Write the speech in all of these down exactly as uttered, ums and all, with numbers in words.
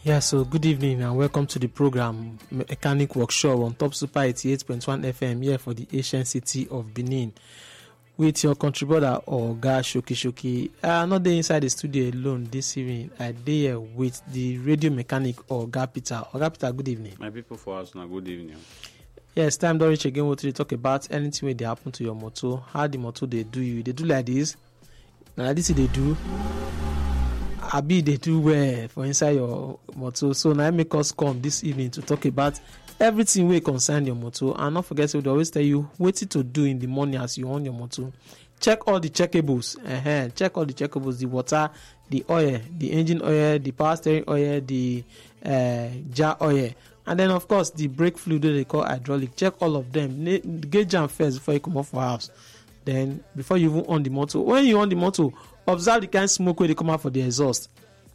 Yeah, so good evening and welcome to the program Mechanic Workshop on Top Super eighty-eight point one F M here for the ancient city of Benin. With your contributor Oga Shoki Shoki. I'm not there inside the studio alone this evening. I'm there with the radio mechanic Oga Peter. Oga Peter, good evening. My people for us now, good evening. Yes, time to reach again. We'll talk about anything where they happen to your motor, how the motor they do you. They do like this. Now this is they do. Abi they do well for inside your motor. So now make us come this evening to talk about everything wey concern your motor. And not forget, so they always tell you what to do in the morning as you on your motor. Check all the checkables. Uh-huh. Check all the checkables: the water, the oil, the engine oil, the power steering oil, the uh, jar oil, and then of course the brake fluid they call hydraulic. Check all of them. Gauge them first before you come off for house. Then before you even on the motor, when you on the motor, observe the kind of smoke where they come out for the exhaust.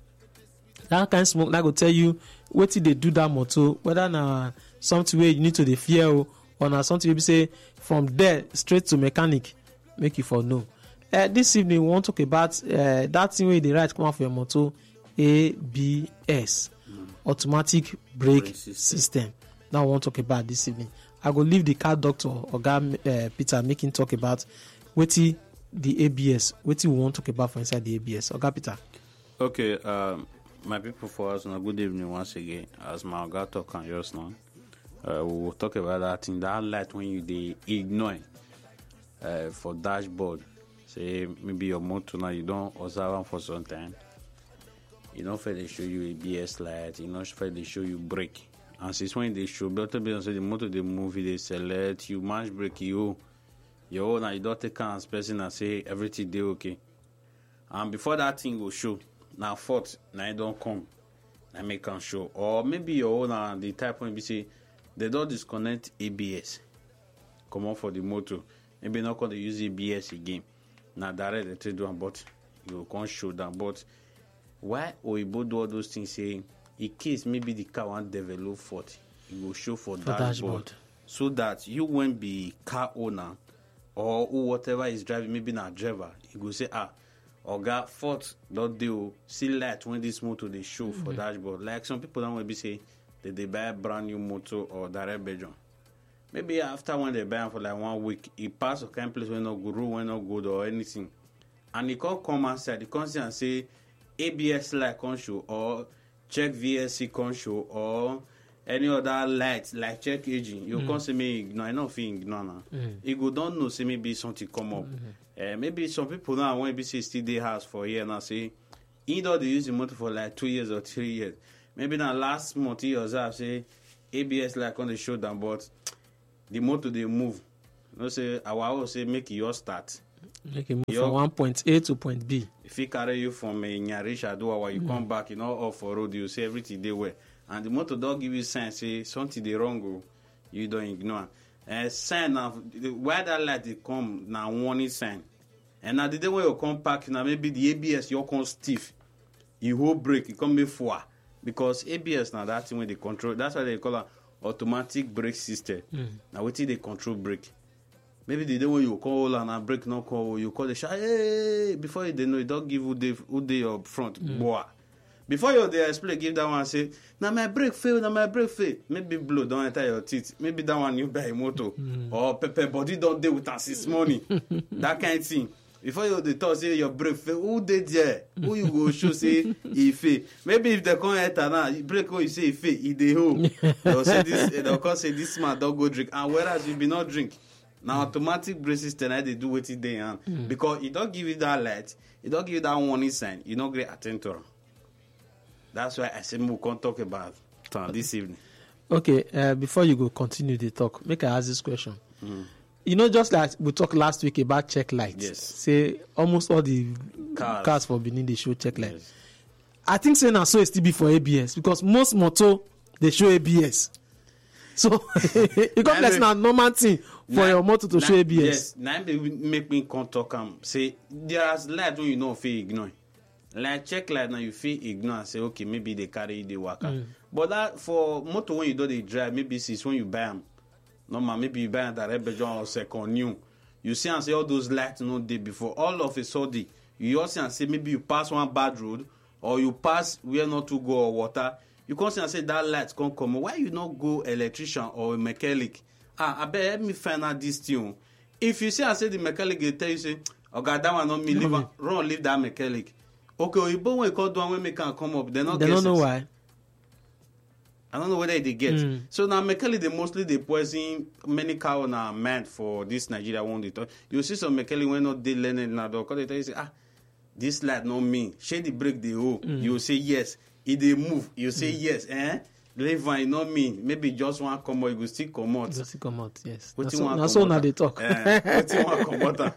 That kind of smoke that will tell you what they do that motor, whether na something where you need to the fear or na something you say from there straight to mechanic, make you for know. Uh, this evening we want to talk about uh, that thing where they write come out for your motor, A B S, mm. automatic brake, brake system. system. Now we want to talk about this evening. I go leave the car doctor Oga uh, Peter making talk about what the A B S, what we want to talk about for inside the A B S. Oga Peter. Okay, um, my people for us now, good evening once again. As my Oga talk on yours now, uh, we will talk about that thing, that light when you they ignore uh, for dashboard. Say maybe your motor now you don't observe them for some time. You don't feel they show you A B S light. You don't feel they show you brake. And since when they show better be say the motor they move, they select you match brake you. You own and you don't take as person and say everything they okay. And before that thing will show, now fault now it don't come. Now make can show. Or maybe your own and the type when be say they don't disconnect A B S. Come on for the motor. Maybe not going to use A B S again. Now direct they do but you can't show that. But why Oibo do all those things saying in case maybe the car won't develop fault, it will show for, for dashboard, dashboard, so that you won't be car owner or whatever is driving, maybe not driver, you go say, ah, Oga fault don't do see light when this motor they show mm-hmm. for dashboard. Like some people don't want to be say that they buy a brand new motor or direct bedroom. Maybe after when they buy for like one week, it pass a kind of place when not good, when not good or anything, and it can't come outside. It can't say and say A B S light can't show or check V S C console or any other light like check engine. You mm. can't say me ignore. I know if you ignore now. Mm. You go don't know say maybe something come up. Mm-hmm. Uh, maybe some people now when be say still they house for a year now say either they use the motor for like two years or three years. Maybe now last month you observe say A B S like on the show down, but the motor they move. You know say I will say make your start. Make it move your, from one point A to point B. If he carry you from a Nyarisha Dua, you mm. come back, you know, off for road, you say everything they were. And the motor don't give you sign, say something they wrong, you don't ignore. And sign now, why that light they come now warning sign. And now the day when you come back, now maybe the A B S you come stiff, you hold brake, you come before because A B S now that thing when they control. That's why they call it automatic brake system. Mm. Now what they control brake. Maybe the day when you call and a brake no call, you call the shot, hey, before you they know, it don't give who they, who they up front. Mm. Boy. Before you they explain, give that one, say, now my brake fail, now my brake fail. Maybe blow don't enter your teeth. Maybe that one you buy a motor. Mm. Or pepper body don't deal with us this money. That kind of thing. Before you they talk, say your brake fail, who they there? Who you go show, say, he fail. Maybe if they come enter now, brake when you say he fail, he they hold. They'll say this, they'll come say this man don't go drink. And whereas you be not drink. Now, mm. automatic brake system, they do what it they hand. Mm. Because it don't give you that light, it don't give you that warning sign, you don't get attention. That's why I said we can't talk about uh, this evening. Okay, uh, before you go continue the talk, make I ask this question. Mm. You know, just like we talked last week about check lights. Yes. Say almost all the cars, cars for Benin, they show check light. Yes. I think say now so it's still be for A B S because most motor, they show A B S. So, you got less than normal thing for now, your motor to now, show A B S. Yes, now they make me come talk and say, there's light when you know feel ignore. Like check light now you feel ignore and say, okay, maybe they carry the worker. Mm. But that for motor when you do they drive, maybe it's when you buy them. Normal, maybe you buy them that rebellion or second new. You see and say all those lights no day before. All of a sudden, you also and say maybe you pass one bad road or you pass where not to go or water. you come see and say that light come come. Why you not go electrician or a mechanic? Ah, I bet help me find out this thing. If you see and say the mechanic, they tell you say, oh God, that one not me. Leave, run, leave that mechanic. Okay, you when you call the one when mechanic come up, they not. They don't know why. I don't know whether they get. Mm. So now mechanic, they mostly they poison many cow now meant for this Nigeria one they talk. You see some mechanic when not they learning now, because they tell you say, ah, this light not me. Shade the break the hole. Mm. You say yes. If they move, you say mm. yes. Eh? Leave one, not me. Maybe just one come out, you go still come out. You still come out, yes. What you want? That's all now they talk. Eh, what you want come out?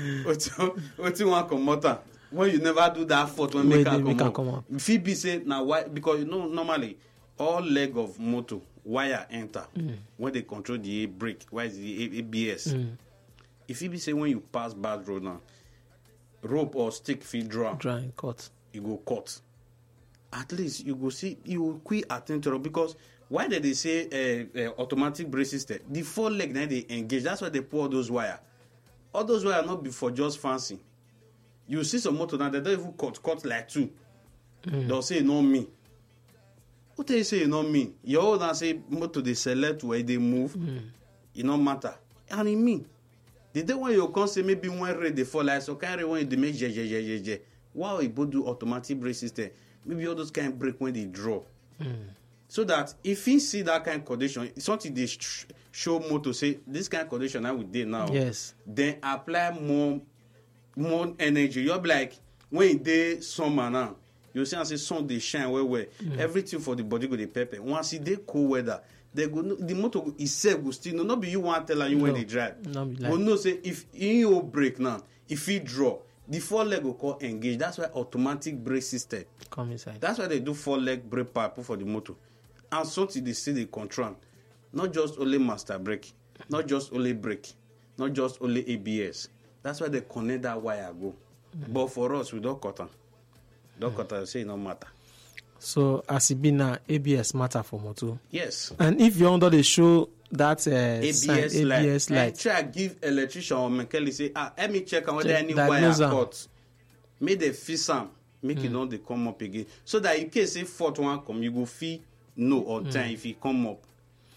What you want come out? When you never do that fault when make come, come, come out. Phoebe say now why? Because you know normally all leg of motor wire enter mm. when they control the brake. Why is the A B S? Mm. If Phoebe say when you pass bad road now, rope or stick feed draw, dry cut, you go cut. At least you go see you will quick attend to it because why did they say uh, uh, automatic brake system? The four leg now they engage. That's why they pour all those wire. All those wire not be for just fancy. You see some motor now they don't even cut cut like two. Mm. They'll say no me. What they say not me? You all now say motor they select where they move. Mm. It no matter. And it mean the day when you come say maybe one red they fall like so carry one they make je je je je je. Wow, you both do automatic brake system. Maybe all those kind of break when they draw. Mm. So that if you see that kind of condition, it's something they sh- show more to say, this kind of condition I would do now. Yes. Then apply more more energy. You'll be like, when they summer now, you see and say sun they shine well well. Mm. Everything for the body go the pepper. Once it they cold weather, they go the motor itself will still no, not be you want to tell you no. when they drive. No, be like. But no say if in your break now, if you draw, the four leg will call engage. That's why automatic brake system come inside. That's why they do four leg brake pipe for the motor. And something they see they control. Not just only master brake, not just only brake, not just only A B S. That's why they connect that wire go. Mm-hmm. But for us, we don't cut them. Don't mm-hmm. cut them, say it no matter. So as it be now, A B S matter for motor. Yes. And if you under the show that uh, A B S sign, light, A B S light. try give electrician or mechanic say, ah, let me check on whether check, any wire cut. Make they fix some, make mm. it not they come up again. So that in case if fault one come, you go feel no on time mm. if it come up.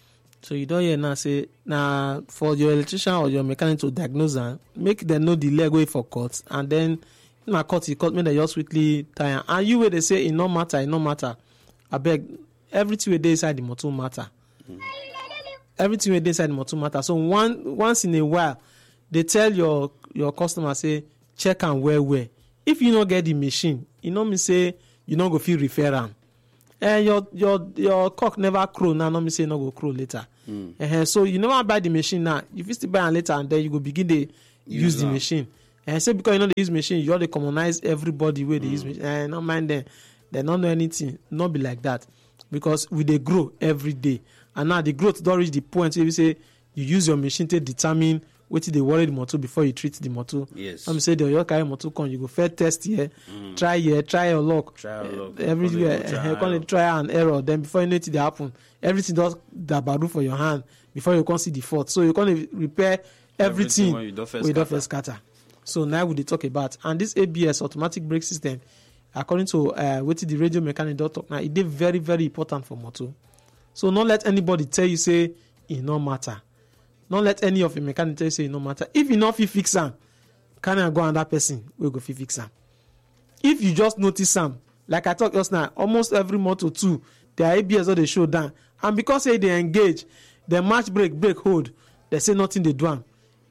So you don't hear now say now for your electrician or your mechanic to diagnose and make them know the leg way for cut and then na cut it cut make they just quickly tire. And you where they say it no matter, it no matter. I beg everything where they inside the motor matter. Mm. Everything where they inside the motor matter. So one once in a while they tell your your customer say check and where where. If you don't get the machine, you know me say you not go feel refer am. And your your your cock never crow now. No me say no go crow later. Mm. Uh-huh. So you never buy the machine now. If you still buy it later, and then you go begin to use, use the machine. And uh, say because you know they use machine, you all they commonize everybody where they mm. use machine. And uh, not mind them, they don't know anything. Not be like that because we they grow every day. And now the growth don't reach the point where you say you use your machine to determine what they worry the motor before you treat the motor. Yes. Some say the your carry motor come, you go first test here, mm. try here, try your luck. Try your luck. Uh, everywhere, uh, try, uh, try and error. Then before you know it, it happen. Everything does the badu for your hand before you can see the fault. So you can repair everything, everything with the first scatter. So now we talk about and this A B S automatic brake system, according to uh, what the radio mechanic doctor now, it is very very important for motor. So not let anybody tell you say it no matter. Don't let any of your mechanic tell you say no matter. If you not fit fix am, can I go another person will go fit fix am. If you just notice am, like I talked just now, almost every month or two, their A B S or they show down. And because say they engage, the match break, break hold, they say nothing they do am.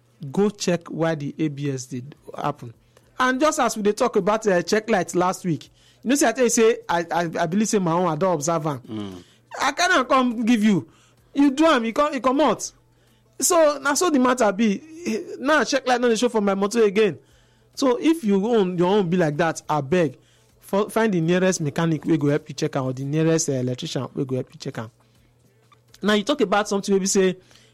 Go check why the A B S did happen. And just as we they talk about uh, check lights last week, you know, say I tell you say I I, I believe say my own I don't observe am. Mm. I cannot come give you. You do am, you come you come out. So now so the matter be now check light not the show for my motor again. So if you own your own be like that, I beg for, find the nearest mechanic we go help you check out or the nearest uh, electrician we go help you check out. Now you talk about something maybe say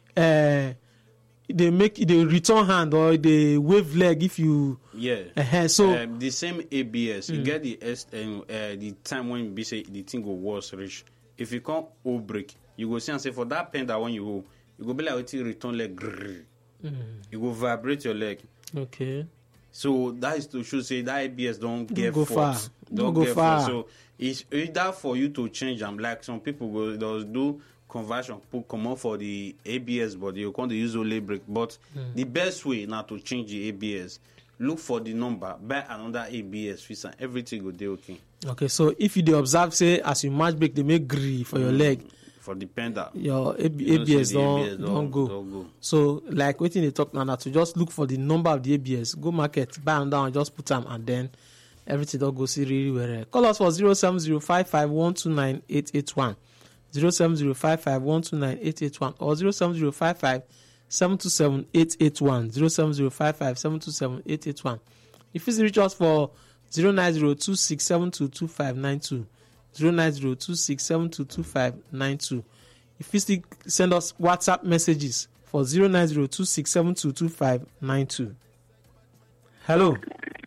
uh, they make the return hand or the wave leg if you yeah uh, so um, the same A B S mm. you get the um, uh, the time when you be say the thing go worse reach. If you can't hold brake, you go see and say for that pen that when you hold. You go be like waiting return leg. Mm. You go vibrate your leg. Okay. So that is to show say that A B S don't get go fault. far. Don't go get far. fault. So it's either for you to change am, like some people go those do conversion, put come out for the A B S, but you can't use only brake. But mm. the best way now to change the A B S, look for the number, buy another A B S fix and everything will be okay. Okay, so if you dey observe, say as you match brake, they make gree for mm. your leg. For the pender, your A B S don't don't go. go. So like waiting they talk now, now to just look for the number of the A B S, go market, buy them down, just put them, and then everything don't go see really well. Call us for zero seven zero five five one two nine eight eight one, zero seven zero five five one two nine eight eight one, or zero seven zero five five seven two seven eight eight one, zero seven zero five five seven two seven eight eight one. If you reach us for zero nine zero two six seven two two five nine two. zero nine zero two six seven two two five nine two. If you still send us WhatsApp messages for zero nine zero two six seven two two five nine two. Hello.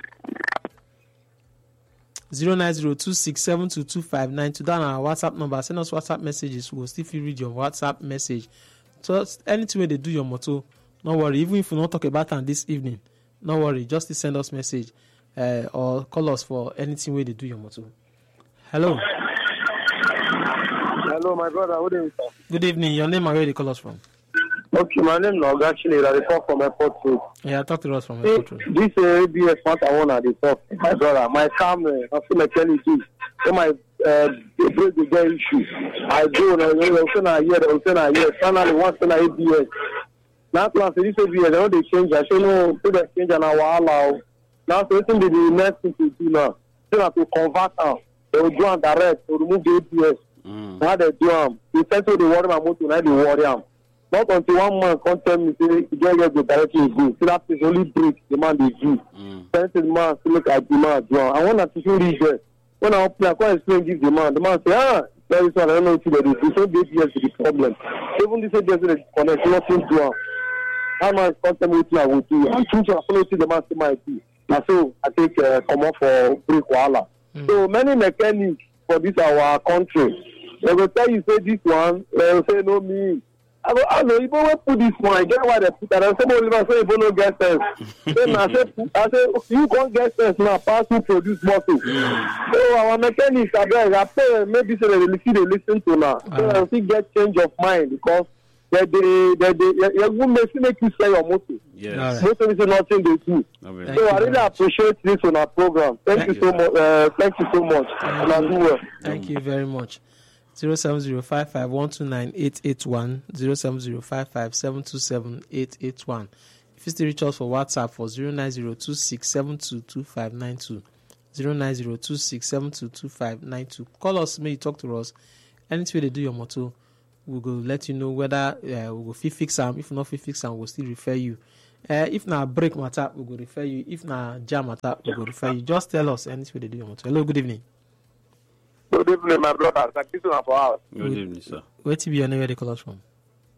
zero nine zero two six seven two two five nine two. That's our WhatsApp number. Send us WhatsApp messages. We'll still read your WhatsApp message. So anything where they do your motto, no worry. Even if we don't talk about it this evening, no worry. Just send us message uh, or call us for anything where they do your motto. Hello. Hello, my brother. Good evening, sir. Good evening. Your name and where you call us from? Okay, my name is actually I talk from Airport Road. Yeah, talk to us from Airport Road. This uh, A B S what I want to talk, my brother. My camera, I feel like telling you, so my uh, break the day issue. I go now, you know, I hear, I hear. Finally, once in A B S. Now, plus this A B S, I know they change. I say no, put the change and I will allow. Now, so it's the next thing to do now. So that to convert now. They will do and direct to remove the A B S. Mm. Now they do them. They send to the worry my motor, now they worry them. Not until one man can tell me, say, you don't get the direction go. So that is only break the man they do. Mm. Send to the man, to look at the man. I want to see read there. When I open, I can't explain, give the man. The man say, ah, there is one, I don't know what they do. So the A B S is the problem. Even this A B S is connect, nothing to them. That man can't tell me what I will do. I'm choosing to follow the man, see my do. Now, so I take uh, come up for break wahala. Mm. So many mechanics for this our country, they will tell you say this one, they will say no me. I go, I know if we put this one, I get why they put that. I say, but if say if you no get sense, then I say, I say you can't get sense now. Pass who produce muscle. Mm. So our mechanics are there. I pay maybe so they listen, they listen to now. So I think get change of mind because they they they they they will make you sell your motor. Yes. Most of it is nothing they do. Okay. So I really appreciate this on our program. Thank, thank you so much. Uh, thank you so much. Thank, and you. Well. Thank you very much. Zero seven zero five five one two nine eight eight one zero seven zero five five seven two seven eight eight one. If you still reach us for WhatsApp for zero nine zero two six seven two two five nine two zero nine zero two six seven two two five nine two. Call us, may you talk to us. Anything they do your motto, we will let you know whether uh, we will fix them. If not fix them, we'll still refer you. Uh, if na break matter, we will refer you. If na jam matter, we will refer you. Just tell us anything they do your motto. Hello, good evening. Good evening, my brother. Thank you so much for us. Good Good evening, sir. Where to be your name? Where they call us from?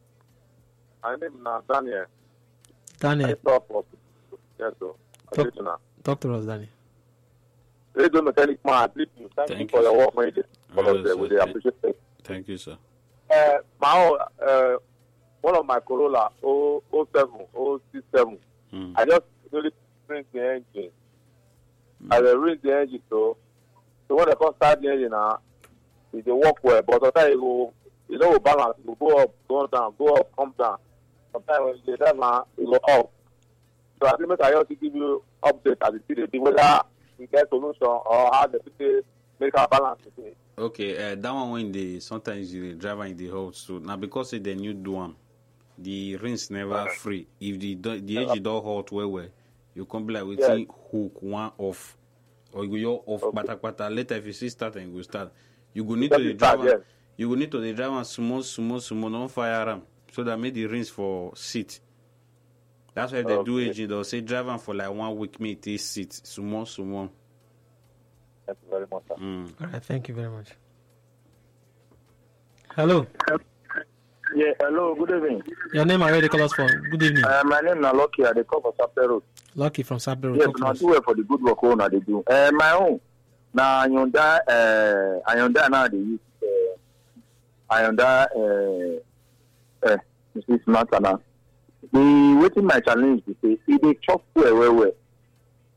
My name is Daniel. Daniel. Talk, yes, talk, talk to us, Daniel. Radio mechanic man, thank, thank you for your work, mate. We appreciate it. Thank you, sir. Uh, my uh, one of my Corolla oh seven, oh six seven. Mm. I just really rinse the engine. Mm. I will rinse the engine so. So when they come start the engine now, it they work well, but sometimes it will, you know, balance, it will go up, go down, go up, come down. Sometimes when you say now, it will up. So I think I also give you update as you see whether you get solution or how the people make a balance with it. Okay, uh, that one when they sometimes the driver in the hold so now because it's the new one, the rinse never okay. free. If the the engine don't hold well well, you come be like we yes. hook one off. Or you go off okay. bata bata. Later if you see starting, you go start. You go need to the driver. Yes. You go need to the driver small, small, small, non fire arm, so that make the rinse for seat. That's why they okay. do engine. They'll say driver for like one week, me take seat, small, small. Thank you very much, sir. Mm. All right, thank you very much. Hello. Yeah, hello. Good evening. Your name already call us for. Good evening. Uh, my name is Lucky. I call for Sapero. Lucky from Sapero. Yes, not do well for the good work owner they do. Uh, my own. Now Hyundai, uh, Hyundai now they use uh, Hyundai. Uh, uh, this is not now. The waiting my challenge to say if they chop well, well, well.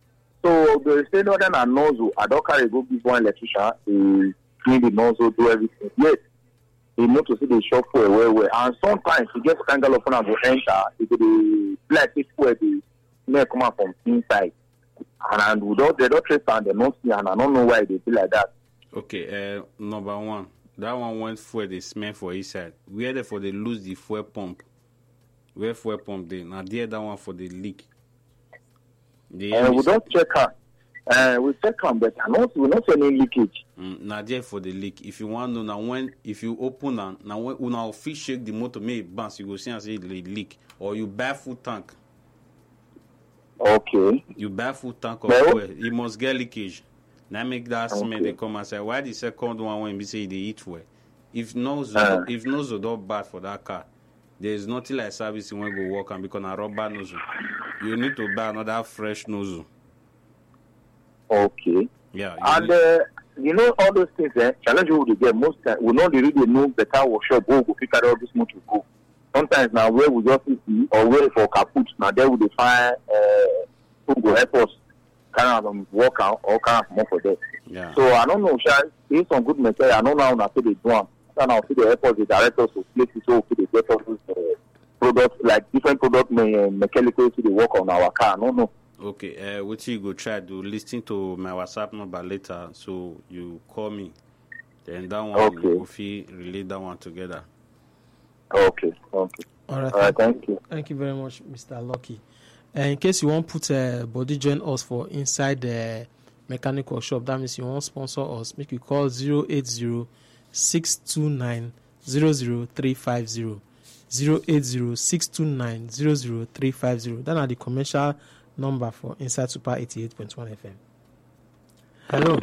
So they say no than a nozzle. I don't carry go give one electrician. He clean the nozzle, do everything. Yes, he know to see the shop for well, well. And sometimes he gets kind of fun and go enter. It could be like this where the smell come out from inside. And, and without they don't trace and they don't see, and I don't know why they do like that. Okay, uh, number one. That one went for the smell for inside. Where they for they lose the fuel pump. Where fuel pump they now the other one for the leak. The And uh, we don't check her. Uh, we check her, but I don't we not see any leakage. Mm, now there for the leak. If you want to know now when if you open and now when you now fish shake the motor may it bounce, you go see and say it leak. Or you buy full tank. Okay. You buy full tank of No. fuel, it must get leakage. Now make that smell Okay. they come and say why the second one when we say they eat well. If nozzle Uh. if nozzle not bad for that car, there is nothing like servicing when go work and because a rubber nozzle. You need to buy another fresh nozzle. Okay. Yeah. you And need- uh, you know all those things, eh? Challenge you would get most time. We know they really know better workshop go go pick out all this motor go. Sometimes now where we just see or where for kaput now there we find uh who go help us kind of work out or kind of more for that. yeah. So I don't know, Sha, there's some good material. I don't know how to they do them. I now see the help us, the directors to places so they get us uh, products like different product me, uh, mechanicals to they work on our car. I don't know. Okay, uh, what you go try to listen to my WhatsApp number later, so you call me. Then that one Okay. we will feel relate that one together. Okay, okay. All right. All right, thank you. Thank you very much, Mister Lucky. Uh, in case you want to put a uh, body join us for inside the mechanic workshop, that means you want to sponsor us, make you call zero eight zero six two nine zero zero three five zero. zero eight zero six two nine zero zero three five zero. That are the commercial number for Inside Super eighty-eight point one F M. Hello.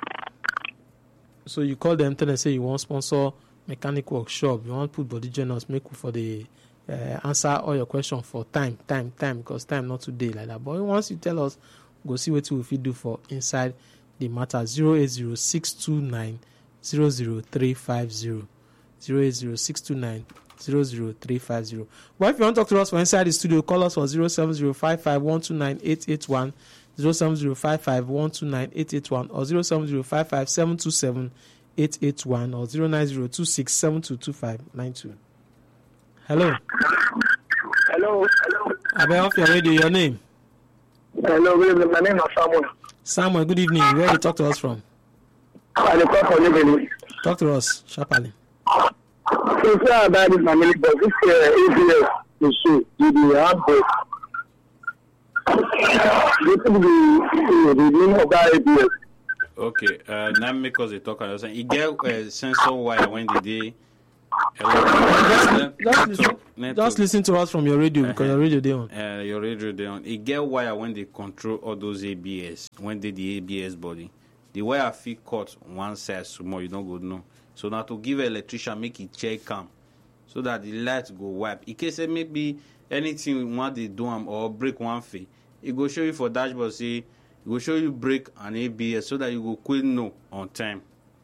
So you call them, tell them say you want to sponsor mechanic workshop, you want to put body join us, make for the uh, answer all your question for time, time, time, because time not today like that. But once you tell us, go see what we fit do for inside the matter. zero eight zero six two nine zero zero three five zero. zero eight zero six two nine zero zero three five zero. But if you want to talk to us for inside the studio, call us for zero seven zero five five one two nine eight eight one, zero seven zero five five one two nine eight eight one, or zero seven zero five five seven two seven eight eight one, or zero nine zero two six seven two two five nine two. Hello. Hello. Hello. I better off your radio. Your name? Hello, good evening. My name is Samuel. Samuel, good evening. Where you talk to us from? I call for living. Talk to us sharply. So, sir, that is my name, but this uh, A B S issue, the handbook. This is the reading of that A B S. Okay, uh, now make us a talk and say you get a uh, sensor wire when the day. Hello. Just listen, just listen to us from your radio because your radio they on. Uh, your radio they on. It get wire when they control all those A B S. When they the A B S body, the wire fit cut one side small. You don't go know. So now to give electrician make it check cam, so that the light go wipe. In case say maybe anything we want they do am or break one fee, it go show you for dashboard say it go show you break an A B S so that you go quick know on time.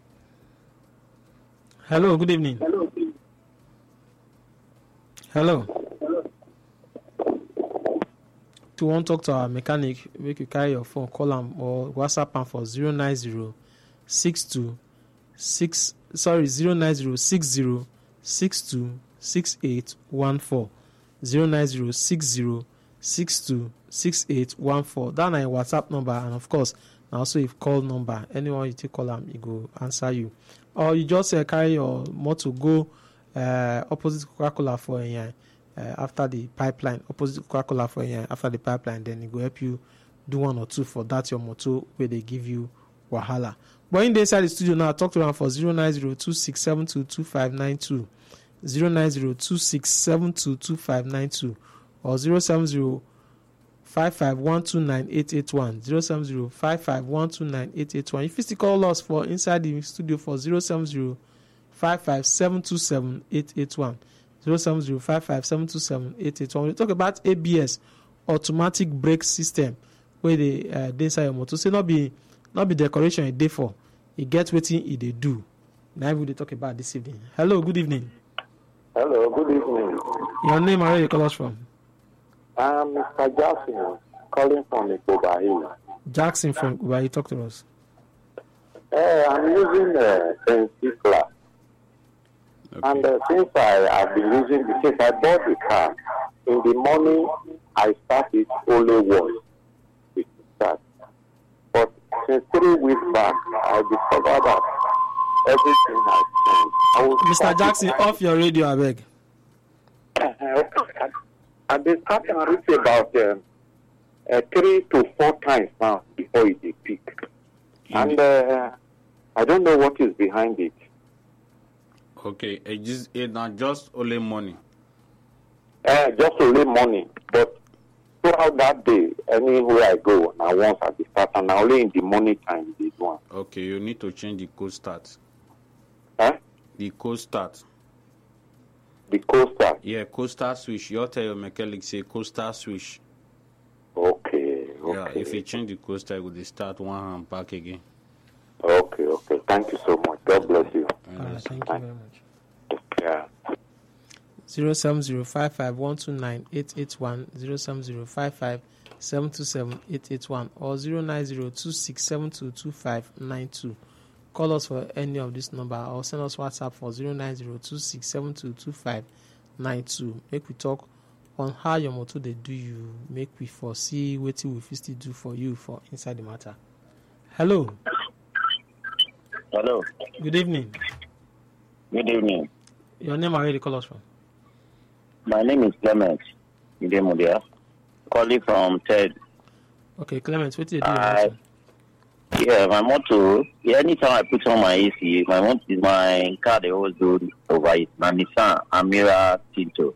Hello, good evening. Hello. Hello. To want to talk to our mechanic, make you carry your phone, call him or WhatsApp him for zero nine zero six two six sorry zero nine zero six zero six two six eight one four zero nine zero six zero six two six eight one four. That is WhatsApp number, and of course also if call number. Anyone you take call him, he go answer you. Or you just uh, carry your motor go uh, opposite Coca-Cola for a year. Uh, after the pipeline, opposite Coca-Cola for a year, after the pipeline, then it will help you do one or two for that your motor where they give you wahala. But in the inside the studio now, talk to them for zero nine zero two six seven two two five nine two, zero nine zero two six seven two two five nine two, or zero seven zero five five one two nine eight eight one, zero seven zero five five one two nine eight eight one. If you still call us for inside the studio for zero seven zero five five seven two seven eight eight one, zero seven zero five five seven two seven eight eight one. We talk about A B S, automatic brake system, where they uh, dey inside your motor. So not be not be decoration a day for. It get wetin e dey do. Now we dey talk about this evening. Hello, good evening. Hello, good evening. Your name and where you call us from? I'm Mister Jackson, calling from Ikoba Hill. Jackson from where you talk to us. Uh, I'm using uh, Pensicla. Okay. And uh, since I have been using the since I bought the car, in the morning I start it only once. It starts. But since three weeks back, I discovered that everything has changed. I will Mister start Jackson, it- off your radio, I beg. I've been starting to reach about uh, uh, three to four times now before it is peak. And uh, I don't know what is behind it. Okay, it just it not just only money. Uh, just only morning, but throughout that day, anywhere I go, I once at the start, and only in the morning time this one. Okay, you need to change the code start. Huh? The code start. The coaster. Yeah, code start switch. You tell your mechanic say code start switch. Okay, okay. Yeah, if you change the code start, it will start one and back again. Okay, okay. Thank you so much. God bless you. All right, thank you very much. Yeah. Zero seven zero five five one two nine eight eight one zero seven zero five five seven two seven eight eight one or zero nine zero two six seven two two five nine two. Call us for any of this number or send us WhatsApp for zero nine zero two six seven two two five nine two. Make we talk on how your motor they do you. Make we foresee what we fit still do for you for inside the matter. Hello. Hello. Good evening. Good evening. Your name and where you call us from? My name is Clement Idemudia, calling from Ted. Okay, Clement, what do you do? I, yeah, my motto, yeah, anytime I put on my A C, my motto is my car, they always go over it. My Nissan Amira Tinto.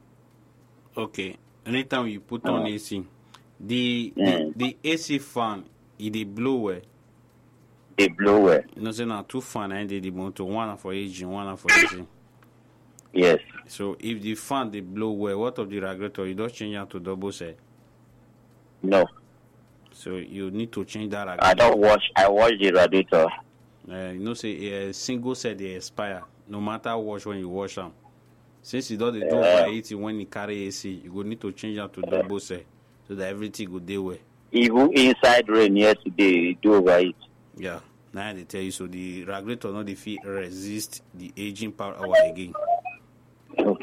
Okay, anytime you put on A C, the, Mm. the the A C fan it dey blow well. They blow well. You know, say now two fan and they the motor, one for engine, one for A C. Yes. So if the fan they blow well, what of the radiator? You don't change it to double set. No. So you need to change that I radiator. don't wash, I wash the radiator. Uh, you know, say a single set they expire. No matter wash when you wash them. Since you don't do Yeah. over eighty when you carry A C, you go need to change that to double set so that everything go dey well. Even inside rain yesterday, do over it. Yeah. Now they tell you so the radiator not the fit resist the aging power again. Okay.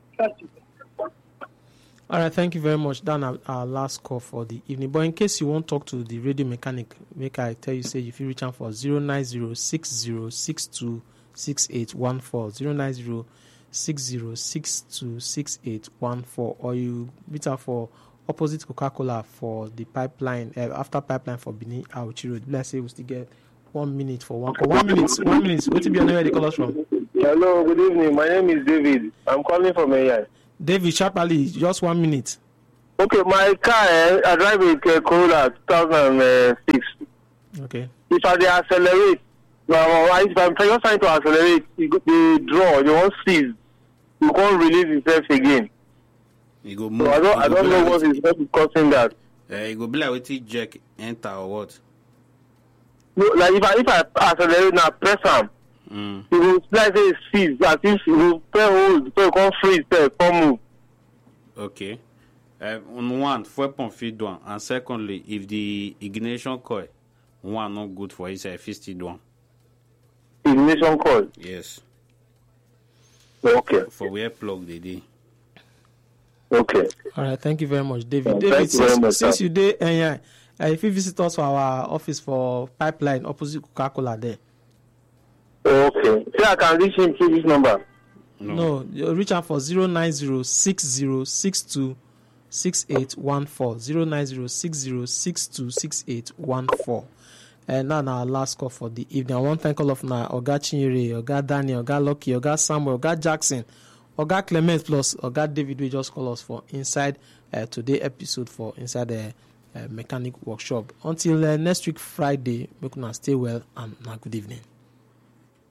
All right, thank you very much. That's our, our last call for the evening. But in case you want to talk to the radio mechanic, make I tell you, say if you reach out for zero nine zero six zero six two six eight one four, zero nine zero six zero six two six eight one four, or you reach out for opposite Coca-Cola for the pipeline, uh, after pipeline for Benin Auchi Road. Let's say we still get one minute for one call. One minute, one minute. What to be anywhere they call us from? Hello, good evening. My name is David. I'm calling from A I. David Sharply, just one minute. Okay, my car, eh, I drive a uh, Corolla two thousand six. Okay. If I dey accelerate, now if I'm just trying to accelerate, you go- the draw, you won't seize. You can't release itself again. You go move. So I don't, I don't know what is what is causing that. Uh, you go be like with jack enter or what? No, like if I if I accelerate now, press am, Mm. you will like say seize, as if you will press hold, so you can't freeze, so you can't move. Okay. Uh, on one, four point feed one, and secondly, if the ignition coil one not good for it, I fist it one. Ignition coil. Yes. Okay, For where plug they dey. okay. All right, thank you very much, David. Yeah, David, thank you very since, much, since sir. you did, uh, yeah, uh, if you visit us for our office for pipeline opposite Coca-Cola there. Okay. See, I can reach him through this number. No. No, you reach out for zero nine zero six zero six two six eight one four, zero nine zero six zero six two six eight one four. And now our last call for the evening. I want to thank all of now Oga Chinyere, Oga Daniel, Oga Lucky, Oga Samuel, Oga Jackson, Oga Clement plus Oga David. We just call us for inside uh, today episode for inside the uh, mechanic workshop. Until uh, next week Friday, make una stay well and uh, good evening.